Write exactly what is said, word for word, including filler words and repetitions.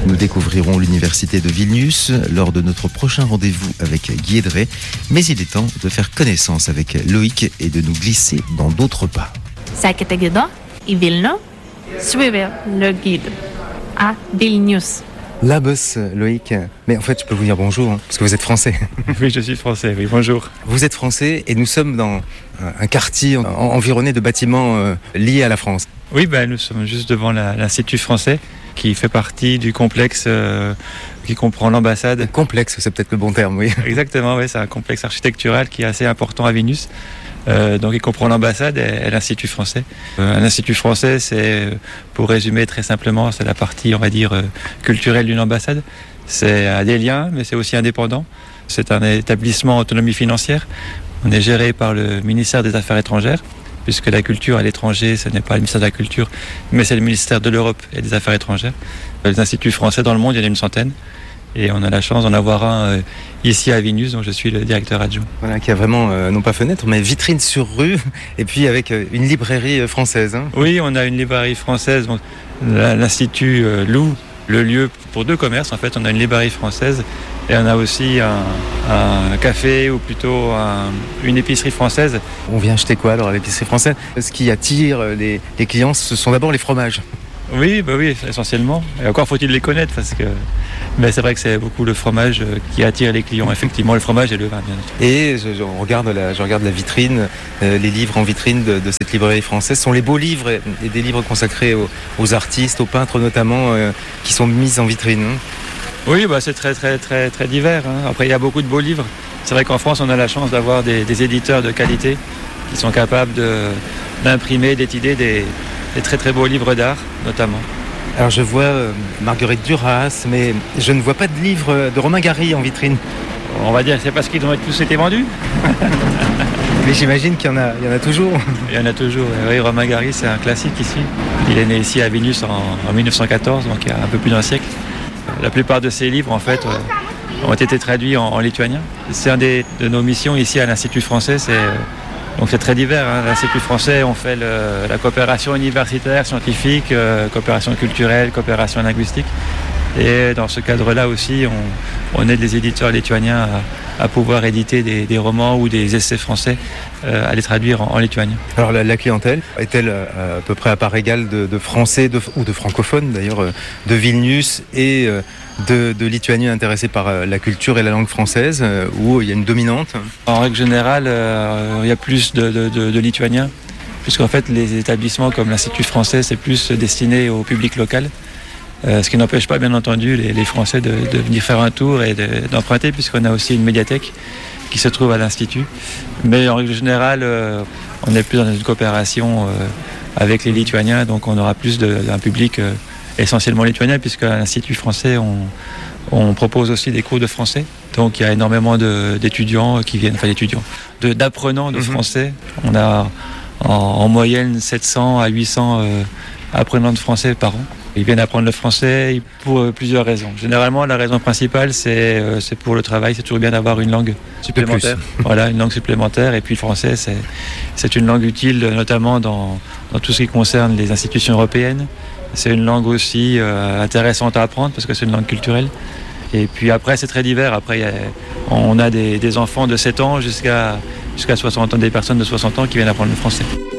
Nous découvrirons l'université de Vilnius lors de notre prochain rendez-vous avec Guy Edré. Mais il est temps de faire connaissance avec Loïc et de nous glisser dans d'autres pas. Sekite gido į Vilnių, suivez le guide à Vilnius. Labos, Loïc. Mais en fait, je peux vous dire bonjour, hein, parce que vous êtes français. Oui, je suis français, oui, bonjour. Vous êtes français et nous sommes dans un quartier environné de bâtiments euh, liés à la France. Oui, ben, nous sommes juste devant la, l'Institut français, qui fait partie du complexe euh, qui comprend l'ambassade. Le complexe, c'est peut-être le bon terme, oui. Exactement, oui, c'est un complexe architectural qui est assez important à Vilnius. Euh, donc il comprend l'ambassade et, et l'Institut français. Euh, L'Institut français, c'est, pour résumer très simplement, c'est la partie, on va dire, euh, culturelle d'une ambassade. C'est à des liens, mais c'est aussi indépendant. C'est un établissement en autonomie financière. On est géré par le ministère des Affaires étrangères, puisque la culture à l'étranger, ce n'est pas le ministère de la Culture, mais c'est le ministère de l'Europe et des Affaires étrangères. Les instituts français dans le monde, il y en a une centaine. Et on a la chance d'en avoir un euh, ici à Vilnius, dont je suis le directeur adjoint. Voilà, qui a vraiment, euh, non pas fenêtre, mais vitrine sur rue, et puis avec euh, une librairie euh, française. Hein. Oui, on a une librairie française. Donc, l'Institut euh, loue le lieu pour deux commerces. En fait, on a une librairie française et on a aussi un, un café, ou plutôt un, une épicerie française. On vient acheter quoi alors à l'épicerie française? Ce qui attire les, les clients, ce sont d'abord les fromages. Oui, bah oui, essentiellement. Et encore faut-il les connaître, parce que. Mais c'est vrai que c'est beaucoup le fromage qui attire les clients. Effectivement, le fromage et le vin, bien sûr. Et je, je, regarde la, je regarde la vitrine, euh, les livres en vitrine de, de cette librairie française. Ce sont les beaux livres et, et des livres consacrés aux, aux artistes, aux peintres notamment, euh, qui sont mis en vitrine. Oui, bah c'est très, très, très, très divers. Hein. Après, il y a beaucoup de beaux livres. C'est vrai qu'en France, on a la chance d'avoir des, des éditeurs de qualité qui sont capables de, d'imprimer, d'étudier des. Des très très beaux livres d'art, notamment. Alors je vois euh, Marguerite Duras, mais je ne vois pas de livre de Romain Gary en vitrine. On va dire que c'est parce qu'ils ont tous été vendus. Mais j'imagine qu'il y en a, il y en a toujours. Il y en a toujours, oui. Romain Gary, c'est un classique ici. Il est né ici à Vilnius en, en dix-neuf cent quatorze, donc il y a un peu plus d'un siècle. La plupart de ses livres, en fait, euh, ont été traduits en, en lituanien. C'est une des, de nos missions ici à l'Institut français, c'est... Euh, Donc c'est très divers. Hein. L'Institut français, on fait le, la coopération universitaire, scientifique, euh, coopération culturelle, coopération linguistique. Et dans ce cadre-là aussi, on, on aide les éditeurs lituaniens à, à pouvoir éditer des, des romans ou des essais français, euh, à les traduire en, en lituanien. Alors la, la clientèle est-elle euh, à peu près à part égale de, de français de, ou de francophones d'ailleurs, euh, de Vilnius et euh, de, de lituaniens intéressés par euh, la culture et la langue française, euh, où il y a une dominante? En règle générale, euh, il y a plus de, de, de, de lituaniens, puisqu'en fait les établissements comme l'Institut français, c'est plus destiné au public local. Euh, ce qui n'empêche pas, bien entendu, les, les Français de, de venir faire un tour et de, d'emprunter, puisqu'on a aussi une médiathèque qui se trouve à l'Institut. Mais en règle générale, euh, on est plus dans une coopération euh, avec les Lituaniens, donc on aura plus de, d'un public euh, essentiellement lituanien, puisqu'à l'Institut français, on, on propose aussi des cours de français. Donc il y a énormément de, d'étudiants qui viennent, enfin d'étudiants, de, d'apprenants de français. Mm-hmm. On a en, en moyenne sept cents à huit cents euh, apprenants de français par an. Ils viennent apprendre le français pour euh, plusieurs raisons. Généralement, la raison principale, c'est, euh, c'est pour le travail. C'est toujours bien d'avoir une langue supplémentaire. Voilà, une langue supplémentaire. Et puis le français, c'est, c'est une langue utile, notamment dans, dans tout ce qui concerne les institutions européennes. C'est une langue aussi euh, intéressante à apprendre parce que c'est une langue culturelle. Et puis après, c'est très divers. Après, y a, on a des, des enfants de sept ans jusqu'à, jusqu'à soixante ans, des personnes de soixante ans qui viennent apprendre le français.